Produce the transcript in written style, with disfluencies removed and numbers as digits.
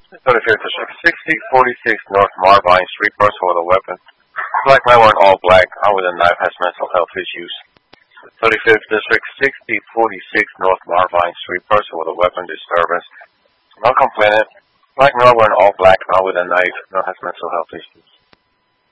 35th District, 6046 North Marvine Street, person with a weapon. Black man wearing all black, armed with a knife, has mental health issues. 35th District, 6046 North Marvine Street, person with a weapon, disturbance. Non-complainant, black man wearing all black, armed with a knife, has mental health issues.